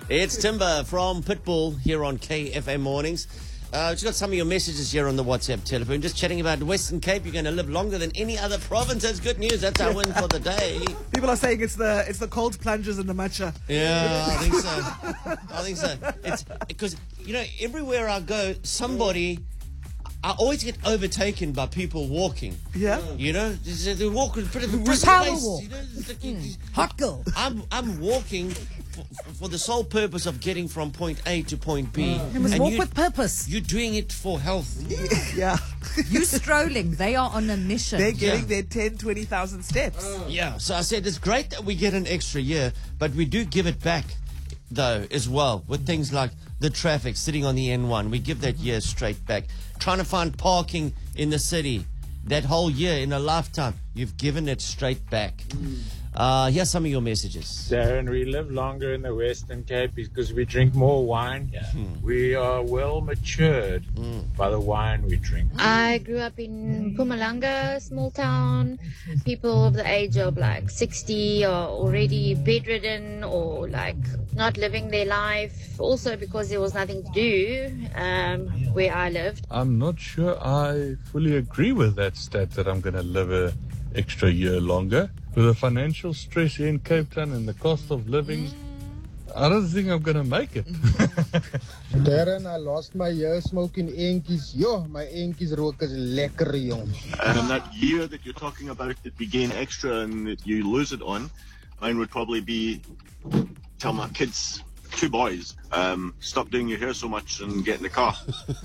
It's Timber from Pitbull here on KFM Mornings. Just got some of your messages here on the WhatsApp telephone. Just chatting about Western Cape. You're going to live longer than any other province. That's good news. That's our win for the day. People are saying it's the cold plungers and the matcha. Yeah, I think so. It's because, everywhere I go, I always get overtaken by people walking. Yeah. They walk with pretty Power pace. walk. Hot girl. I'm walking for the sole purpose of getting from point A to point B. You must walk with purpose. You're doing it for health. Yeah. You strolling. They are on a mission. They're getting their 10, 20,000 steps. Yeah. So I said it's great that we get an extra year, but we do give it back, though, as well, with things like the traffic sitting on the N1. We give that year straight back. Trying to find parking in the city. That whole year in a lifetime, you've given it straight back. Here's some of your messages. Darren, we live longer in the Western Cape because we drink more wine. We are well matured by the wine we drink. I grew up in Mpumalanga, small town. People of the age of like 60 are already bedridden or like not living their life. Also because there was nothing to do where I lived. I'm not sure I fully agree with that stat that I'm going to live an extra year longer. With the financial stress here in Cape Town and the cost of living, I don't think I'm going to make it. Darren, I lost my year smoking enkies. Yo, my enkies rook is lekker, jong. And that year that you're talking about that we gain extra and that you lose it on, mine would probably be tell my kids, 2 boys, stop doing your hair so much and get in the car.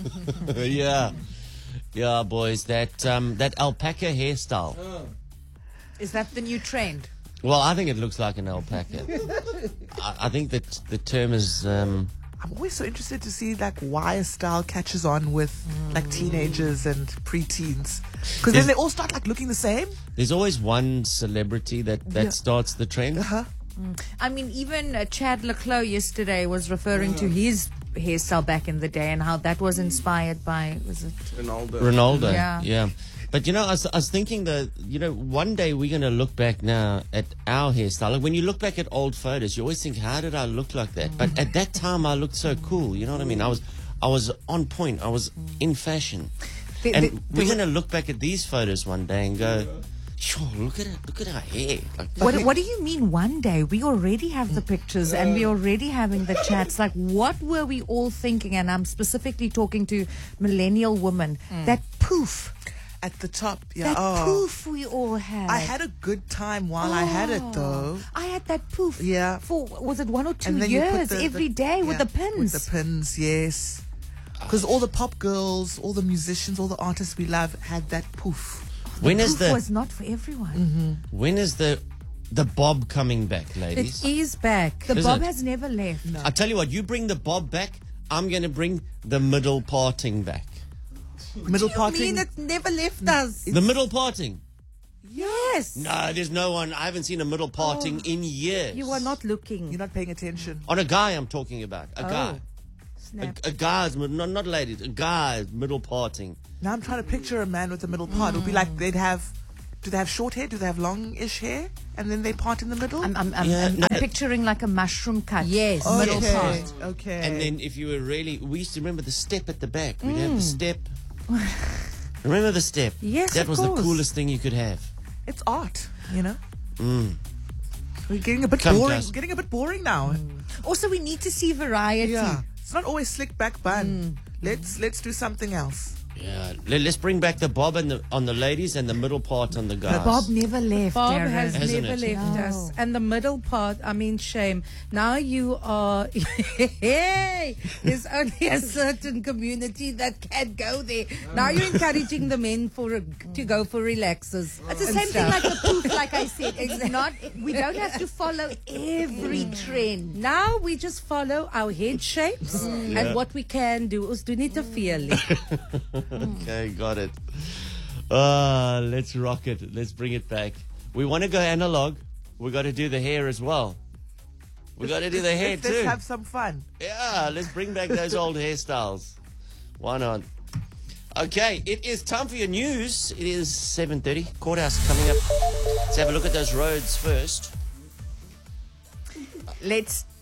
Yeah, boys, that alpaca hairstyle. Is that the new trend? Well, I think it looks like an alpaca. I think that the term is... I'm always so interested to see like why a style catches on with like teenagers and preteens. Because then they all start like looking the same. There's always one celebrity that starts the trend. I mean, even Chad Leclos yesterday was referring to his hairstyle back in the day and how that was inspired by, was it? Ronaldo. Yeah. But, I was thinking that, one day we're going to look back now at our hairstyle. Like when you look back at old photos, you always think, how did I look like that? But at that time, I looked so cool. You know what I mean? I was on point. I was in fashion. And we're going to look back at these photos one day and go, sure, look at it. Look at our hair. Like, What do you mean one day? We already have the pictures and we're already having the chats. Like, what were we all thinking? And I'm specifically talking to millennial women. That poof. At the top, yeah. That poof we all had. I had a good time while I had it, though. I had that poof. Yeah. For, was it 1 or 2 And then you put years? Every day with the pins. With the pins, yes. Because all the pop girls, all the musicians, all the artists we love had that poof. when the is poof the was not for everyone. when is the bob coming back, ladies? It is back. The Is bob it? has never left. I tell you what, you bring the bob back, I'm going to bring the middle parting back. Middle parting. it's never left us? The middle parting? Yes. No, there's no one. I haven't seen a middle parting in years. You are not looking. You're not paying attention. On a guy I'm talking about. A guy. Snap. A guy's, not ladies, a guy's middle parting. Now I'm trying to picture a man with a middle part. It would be like do they have short hair? Do they have long-ish hair? And then they part in the middle? I'm no. picturing like a mushroom cut. Yes. Middle Okay. part. Okay. And then if you were really, we used to remember the step at the back. We'd have the step. Remember the step? Yes, That of was course. the coolest thing you could have. It's art, We're getting a bit Come, boring. guys. Getting a bit boring now. Also, we need to see variety. Yeah. It's not always slick back bun. Let's do something else. Yeah. Let's bring back the bob on the ladies and the middle part on the guys. Bob never left. Bob Darren. has Hasn't never it? left No. us. And the middle part, I mean, shame. Now you are, hey, there's only a certain community that can go there. Now you're encouraging the men to go for relaxers. It's the and same thing stuff. like the poof, like I said. It's not. We don't have to follow every trend. Now we just follow our head shapes and what we can do is do need to feel it. Okay, got it. Let's rock it. Let's bring it back. We want to go analog. We got to do the hair as well. We got to do the hair Let's too. have some fun. Yeah, let's bring back those old hairstyles. Why not? Okay, it is time for your news. It is 7:30. Courthouse coming up. Let's have a look at those roads first. Let's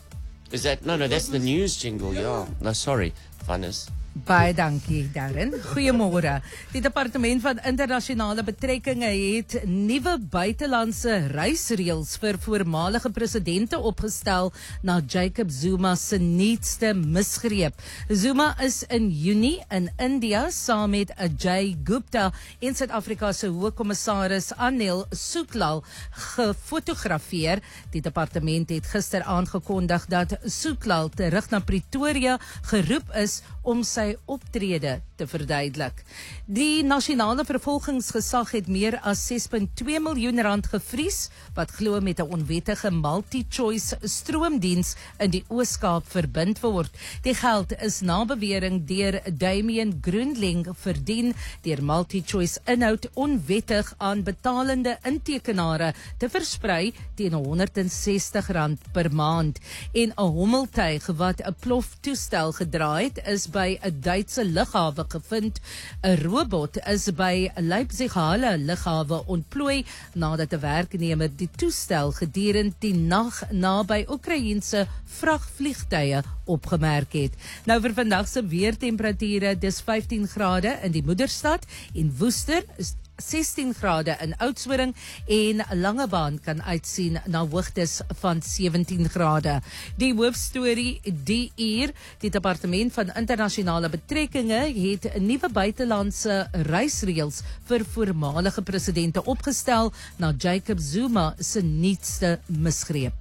Is that no? That's the news jingle. Yeah. No, sorry, Vannes. Baie dankie, Darren. Goeiemôre. Die Departement van Internasionale Betrekkinge het nuwe buitelandse reisreëls vir voormalige presidente opgestel na Jacob Zuma se nuutste misgreep. Zuma is in Junie in India saam met Ajay Gupta en Suid-Afrika se hoofkommissaris Anil Soeklal gefotografeer. Die departement het gister aangekondig dat Soeklal terug na Pretoria geroep is om sy optrede te verduidelik. Die nasionale vervolgingsgesag het meer as 6.2 miljoen rand gevries, wat glo met 'n onwettige multi-choice stroomdiens in die Oos-Kaap verbind word. Die geld is na bewering deur Damien Groenling verdien deur multi-choice inhoud onwettig aan betalende intekenare te versprei teen R160 per maand. En 'n hommeltuig wat 'n ploftoestel gedraai het, is by 'n Duitse lughawe gevind. 'n Robot is by Leipzig-Halle lughawe ontplooi nadat 'n werknemer die toestel gedurende die nag naby Oekraïense vragvliegtuie opgemerk het. Nou vir vandag se weertemperature, dis 15 grade in die moederstad en Woester is 16 grade in Oudtshoorn en Langebaan kan uitsien na hoogtes van 17 grade. Die hoofstorie die uur, die Departement van Internasionale Betrekkinge het nuwe buitelandse reisreëls vir voormalige presidente opgestel na Jacob Zuma se nuutste misgreep.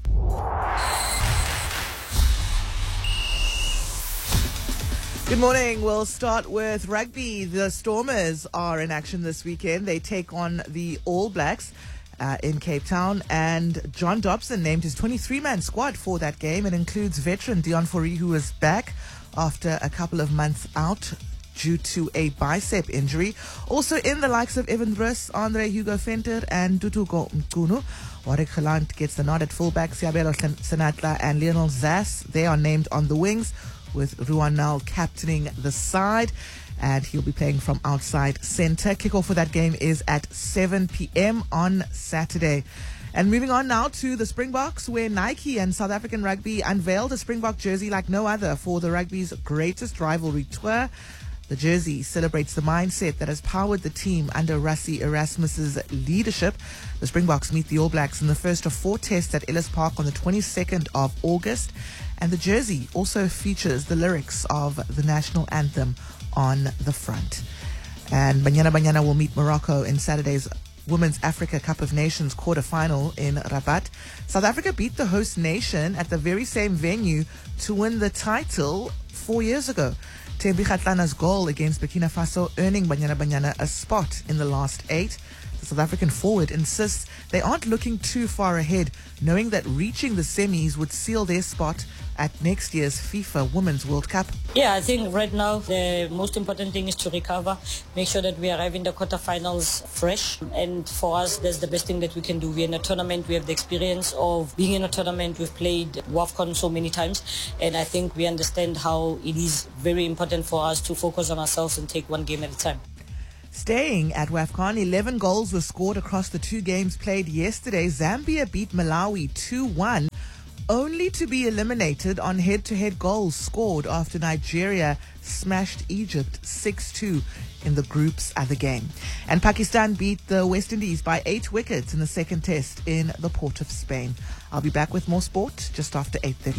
Good morning. We'll start with rugby. The Stormers are in action this weekend. They take on the All Blacks in Cape Town. And John Dobson named his 23-man squad for that game. It includes veteran Deon Fourie, who is back after a couple of months out due to a bicep injury. Also in the likes of Evan Bruce, Andre Hugo Venter, and Dutuko Mkunu. Warwick Gelant gets the nod at fullback. Siabelo Senatla and Lionel Zass, they are named on the wings, with Ruan Nel captaining the side, and he'll be playing from outside centre. Kickoff for that game is at 7 p.m. on Saturday. And moving on now to the Springboks, where Nike and South African Rugby unveiled a Springbok jersey like no other for the rugby's greatest rivalry tour. The jersey celebrates the mindset that has powered the team under Rassie Erasmus's leadership. The Springboks meet the All Blacks in the first of 4 tests at Ellis Park on the 22nd of August. And the jersey also features the lyrics of the national anthem on the front. And Banyana Banyana will meet Morocco in Saturday's Women's Africa Cup of Nations quarter-final in Rabat. South Africa beat the host nation at the very same venue to win the title 4 years ago. Thembi Kgatlana's goal against Burkina Faso earning Banyana Banyana a spot in the last 8. The South African forward insists they aren't looking too far ahead, knowing that reaching the semis would seal their spot at next year's FIFA Women's World Cup. Yeah, I think right now the most important thing is to recover, make sure that we arrive in the quarterfinals fresh. And for us, that's the best thing that we can do. We're in a tournament, we have the experience of being in a tournament. We've played WAFCON so many times, and I think we understand how it is very important for us to focus on ourselves and take one game at a time. Staying at WAFCON, 11 goals were scored across the 2 games played yesterday. Zambia beat Malawi 2-1. Only to be eliminated on head-to-head goals scored after Nigeria smashed Egypt 6-2 in the group's other game. And Pakistan beat the West Indies by 8 wickets in the second test in the port of Spain. I'll be back with more sport just after 8:30.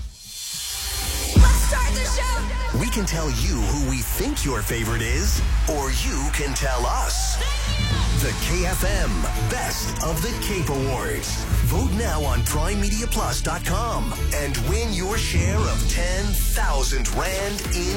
Let's start the show. We can tell you who we think your favorite is, or you can tell us. The KFM Best of the Cape Awards. Vote now on PrimeMediaPlus.com and win your share of 10,000 Rand in